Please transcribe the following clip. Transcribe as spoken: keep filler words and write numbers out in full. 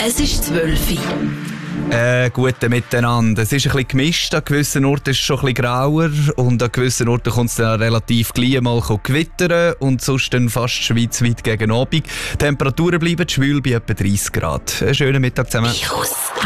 Es ist zwölf Uhr. Äh, guten Miteinander. Es ist ein bisschen gemischt. An gewissen Orten ist es schon ein bisschen grauer und an gewissen Orten kommt es dann relativ gleich mal gewittern und sonst dann fast schweizweit gegen Abend. Die Temperaturen bleiben schwül bei etwa dreißig Grad. Einen schönen Mittag zusammen.